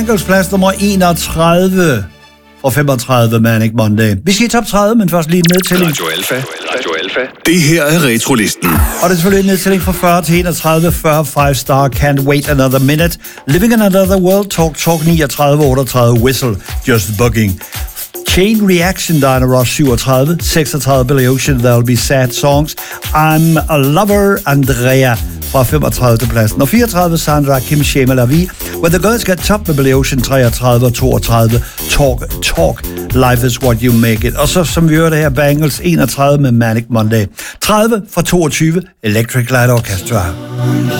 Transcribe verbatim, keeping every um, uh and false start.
Plads nummer enogtredive fra femogtredive Manic Monday. Vi skal i top tredive, men først lige en nedtælling. Radio Alpha. Radio Alpha. Det her er Retrolisten. Og det er selvfølgelig en nedtælling fra fyrre til enogtredive. fyrre, five star, Can't Wait Another Minute. Living in Another World, Talk Talk niogtredive, otteogtredive, Whistle, Just Bugging. Chain Reaction, Diana Ross syvogtredive, seksogtredive, Billy Ocean, There'll Be Sad Songs. I'm a Lover, Andrea fra femogtredive til pladsen. Og fireogtredive, Sandra Kim Shema La Vie, When the Girls Get Top med Billy Ocean, treogtredive og toogtredive, Talk Talk, Life is What You Make It. Og så som vi hørte her, Bangles, enogtredive med Manic Monday. tredive fra toogtyve, Electric Light Orchestra.